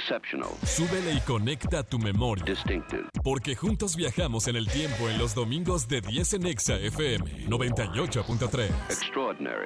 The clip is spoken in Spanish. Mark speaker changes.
Speaker 1: Exceptional.
Speaker 2: Súbele y conecta tu memoria.
Speaker 1: Distinctive.
Speaker 2: Porque juntos viajamos en el tiempo en los domingos de 10 en Exa FM 98.3.
Speaker 1: Extraordinary.